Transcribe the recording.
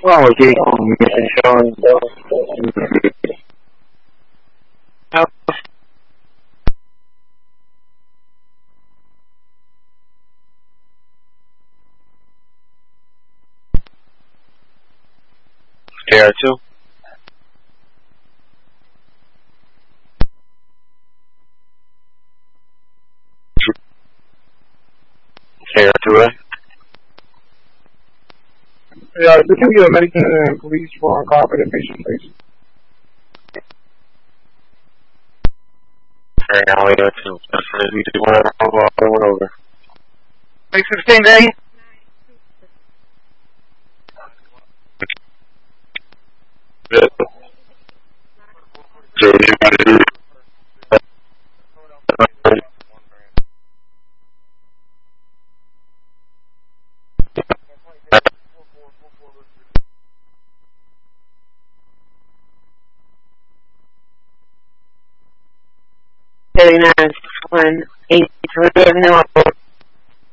Oh, okay. Mr. Sean. KR2. KR2A. Yeah, this can be a American police for uncooperative patient, please. Alright, now we got two. As soon as we do whatever, I went over. 616 day. Yeah. So, anybody do? $39.83 no.